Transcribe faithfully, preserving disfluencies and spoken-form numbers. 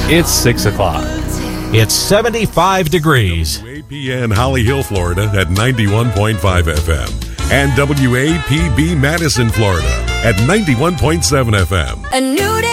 It's six o'clock. It's seventy-five degrees. W A P N Holly Hill, Florida at ninety-one point five F M. And W A P B Madison, Florida at ninety-one point seven F M. A new day.